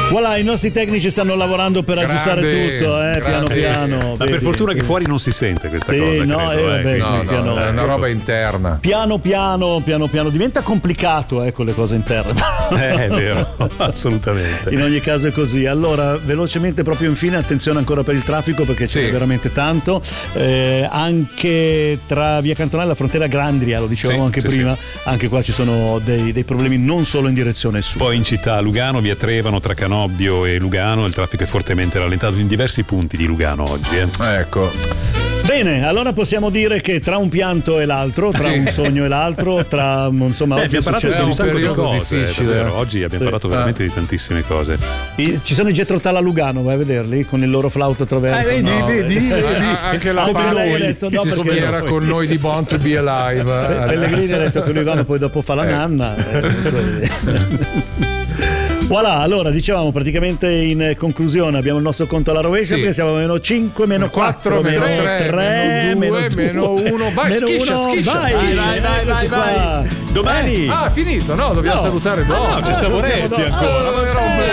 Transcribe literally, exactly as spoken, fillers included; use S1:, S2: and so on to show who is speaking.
S1: Voilà, i nostri tecnici stanno lavorando per
S2: Grande,
S1: aggiustare tutto, eh, piano
S2: grande.
S1: piano.
S3: Ma
S1: vedi,
S3: per fortuna
S1: sì.
S3: che fuori non si sente questa
S1: Sì,
S3: cosa,
S1: no,
S3: credo,
S1: eh, vabbè,
S3: eh.
S2: No, no,
S1: piano,
S2: è una roba interna.
S1: Piano piano, piano piano, diventa complicato, ecco, le cose interne.
S3: Eh, è vero, assolutamente.
S1: In ogni caso è così. Allora, velocemente, proprio infine, attenzione ancora per il traffico perché
S2: Sì.
S1: c'è veramente tanto. Eh, anche tra Via Cantonale e la frontiera Grandria, lo dicevamo
S3: Sì,
S1: anche
S3: sì,
S1: prima, anche qua ci sono dei, dei problemi non solo in direzione sud.
S3: Poi in città a Lugano, via Trevano, tra Canobbio e Lugano, il traffico è fortemente rallentato in diversi punti di Lugano oggi. Eh.
S2: Ecco.
S1: Bene, allora possiamo dire che tra un pianto e l'altro, tra
S2: Sì.
S1: un sogno e l'altro, tra insomma
S3: Beh,
S1: oggi è
S3: abbiamo parlato
S1: successo
S3: di
S2: un
S3: un sacco di
S2: periodo
S3: cose,
S2: difficile.
S3: davvero. Oggi abbiamo
S1: Sì.
S3: parlato veramente di tantissime cose.
S1: I- ci sono i Jethro Tull a Lugano, vai a vederli con il loro flauto attraverso.
S3: Eh, vedi,
S1: no?
S3: vedi,
S2: Eh,
S3: vedi.
S2: anche la
S1: Come
S2: parte
S1: lei ha detto, no,
S2: si
S1: perché
S2: schiera
S1: no.
S2: con noi di Born to Be Alive.
S1: Pellegrini ha detto che lui va, ma poi dopo fa la
S2: Eh.
S1: nanna. Eh, Voilà, allora dicevamo praticamente in conclusione abbiamo il nostro conto alla rovescia,
S2: Sì.
S1: perché siamo a meno cinque, meno quattro,
S2: meno tre, meno due, meno uno. Vai, schiscia, schiscia,
S1: vai,
S2: schiscia.
S3: Vai, vai, vai,
S1: eccoci
S3: vai.
S1: qua.
S3: Domani.
S2: Ah, finito, no, dobbiamo
S1: No.
S2: salutare dopo.
S3: no, c'è Savoretti
S1: salutiamo dopo.
S3: ancora.
S2: Ah, era un